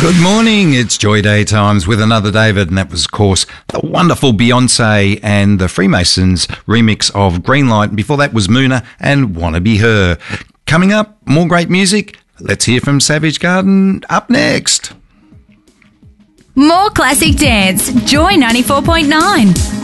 Good morning, it's Joy Day Times with another David, and that was, of course, the wonderful Beyonce and the Freemasons remix of Green Light. Before that was Moona and Wanna Be Her. Coming up, more great music. Let's hear from Savage Garden up next. More classic dance, Joy 94.9.